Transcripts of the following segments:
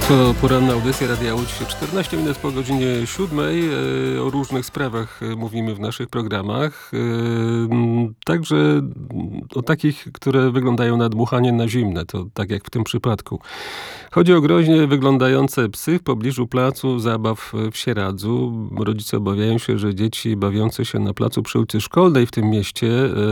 To poranna audycja Radia Łódź, 14 minut po godzinie 7. O różnych sprawach mówimy w naszych programach. Także o takich, które wyglądają na dmuchanie na zimne, to tak jak w tym przypadku. Chodzi o groźnie wyglądające psy w pobliżu placu zabaw w Sieradzu. Rodzice obawiają się, że dzieci bawiące się na placu przy ulicy Szkolnej w tym mieście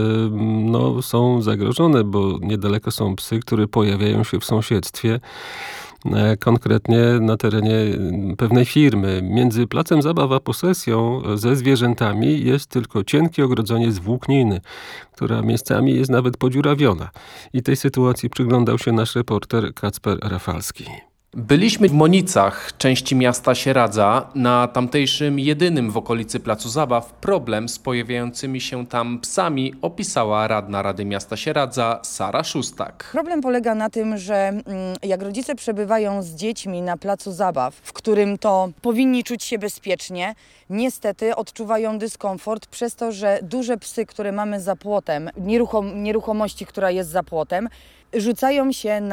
są zagrożone, bo niedaleko są psy, które pojawiają się w sąsiedztwie. Konkretnie na terenie pewnej firmy. Między placem zabaw a posesją ze zwierzętami jest tylko cienkie ogrodzenie z włókniny, która miejscami jest nawet podziurawiona. I tej sytuacji przyglądał się nasz reporter Kacper Rafalski. Byliśmy w Monicach, części miasta Sieradza, na tamtejszym jedynym w okolicy placu zabaw. Problem z pojawiającymi się tam psami opisała radna Rady Miasta Sieradza Sara Szustak. Problem polega na tym, że jak rodzice przebywają z dziećmi na placu zabaw, w którym to powinni czuć się bezpiecznie, niestety odczuwają dyskomfort przez to, że duże psy, które mamy za płotem, nieruchomości, która jest za płotem, rzucają się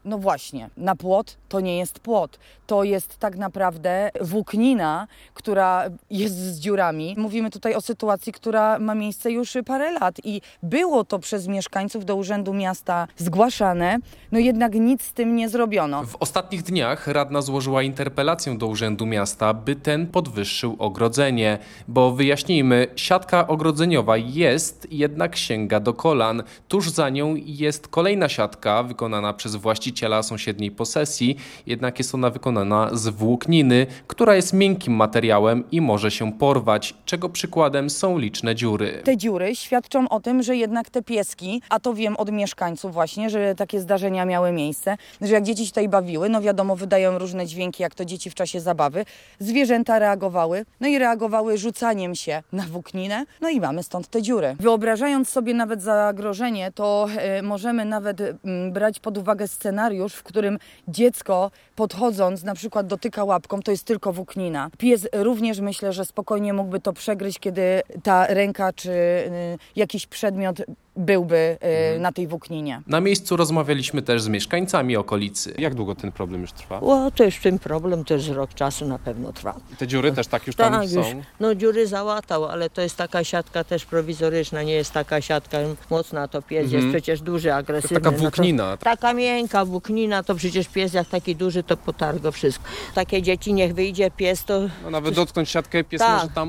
na płot. To nie jest płot. To jest tak naprawdę włóknina, która jest z dziurami. Mówimy tutaj o sytuacji, która ma miejsce już parę lat i było to przez mieszkańców do Urzędu Miasta zgłaszane, jednak nic z tym nie zrobiono. W ostatnich dniach radna złożyła interpelację do Urzędu Miasta, by ten podwyższył ogrodzenie. Bo wyjaśnijmy, siatka ogrodzeniowa jest, jednak sięga do kolan. Tuż za nią jest kolejna siatka wykonana przez właściciela sąsiedniej posesji, jednak jest ona wykonana z włókniny, która jest miękkim materiałem i może się porwać, czego przykładem są liczne dziury. Te dziury świadczą o tym, że jednak te pieski, a to wiem od mieszkańców właśnie, że takie zdarzenia miały miejsce, że jak dzieci się tutaj bawiły, wiadomo, wydają różne dźwięki, jak to dzieci w czasie zabawy, zwierzęta reagowały, i reagowały rzucaniem się na włókninę, i mamy stąd te dziury. Wyobrażając sobie nawet zagrożenie, to możemy nawet brać pod uwagę scenariusz, w którym dziecko podchodząc na przykład dotyka łapką, to jest tylko włóknina. Pies również myślę, że spokojnie mógłby to przegryźć, kiedy ta ręka czy jakiś przedmiot byłby na tej włókninie. Na miejscu rozmawialiśmy też z mieszkańcami okolicy. Jak długo ten problem już trwa? To już ten problem też rok czasu na pewno trwa. I te dziury też tak już tam są? Już, dziury załatał, ale to jest taka siatka też prowizoryczna, nie jest taka siatka mocna, to pies jest przecież duży, agresywny. To taka włóknina. Taka miękka włóknina, to przecież pies jak taki duży, to potarga wszystko. Takie dzieci niech wyjdzie pies, to... Nawet dotknąć siatkę pies może tam...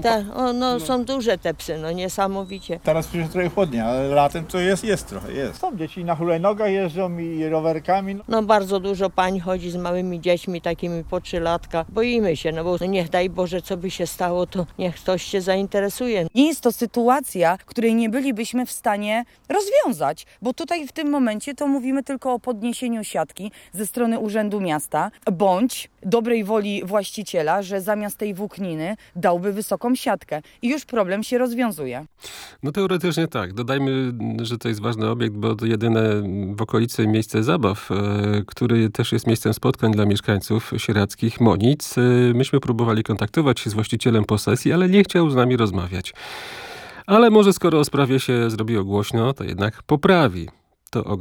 Są duże te psy, niesamowicie. Teraz przecież trochę chłodnie, ale latem to jest trochę. Są dzieci na hulajnogach jeżdżą i rowerkami. Bardzo dużo pań chodzi z małymi dziećmi, takimi po 3 latka. Boimy się, bo niech daj Boże, co by się stało, to niech ktoś się zainteresuje. Nie jest to sytuacja, której nie bylibyśmy w stanie rozwiązać, bo tutaj w tym momencie to mówimy tylko o podniesieniu siatki ze strony Urzędu Miasta, bądź dobrej woli właściciela, że zamiast tej włókniny dałby wysoką siatkę i już problem się rozwiązuje. Teoretycznie tak. Dodajmy, że to jest ważny obiekt, bo to jedyne w okolicy miejsce zabaw, który też jest miejscem spotkań dla mieszkańców sieradzkich Monic. Myśmy próbowali kontaktować się z właścicielem posesji, ale nie chciał z nami rozmawiać. Ale może skoro o sprawie się zrobiło głośno, to jednak poprawi to